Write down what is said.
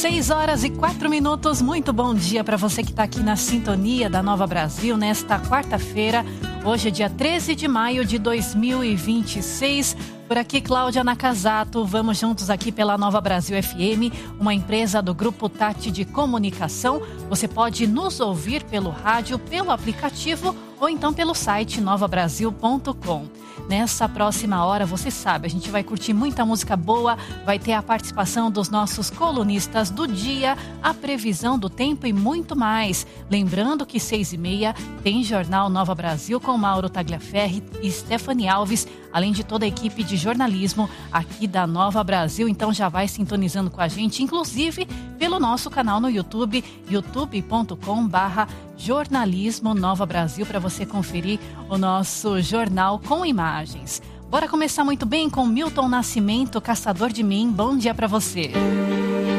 6h04, muito bom dia para você que está aqui na sintonia da Nova Brasil nesta quarta-feira. Hoje é dia 13 de maio de 2026. Por aqui, Cláudia Nakazato, vamos juntos aqui pela Nova Brasil FM, uma empresa do Grupo Tati de Comunicação. Você pode nos ouvir pelo rádio, pelo aplicativo ou então pelo site novabrasil.com. Nessa próxima hora, você sabe, a gente vai curtir muita música boa, vai ter a participação dos nossos colunistas do dia, a previsão do tempo e muito mais. Lembrando que 6h30 tem Jornal Nova Brasil com Mauro Tagliaferri e Stephanie Alves, além de toda a equipe de jornalismo aqui da Nova Brasil. Então já vai sintonizando com a gente, inclusive pelo nosso canal no YouTube, youtube.com/jornalismo Nova Brasil, para você conferir o nosso jornal com imagens. Bora começar muito bem com Milton Nascimento, Caçador de Mim. Bom dia para você.